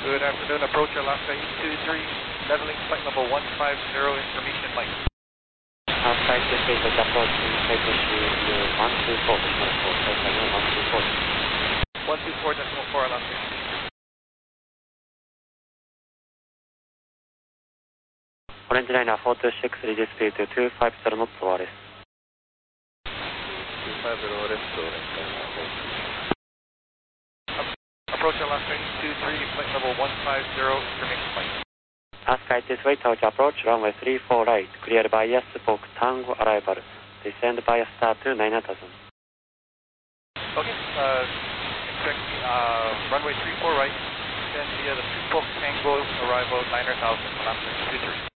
Good afternoon. Approach Alaska 823, leveling flight level 150, information Mike. Alaska 823, approach frequency 124, decimal 4, 124.4 Alaska 823. オレンジライナー426、リリースピード250ノットオアです。 250 left, Approach Alaska 823, flight level 150, information Mike. Alaska 823, touch approach, runway 34 right, cleared by yes, Fox Tango arrival, descend by a star to 9000. Okay, expect runway 34 right, descend via the Fox Tango arrival 9000, Alaska 823.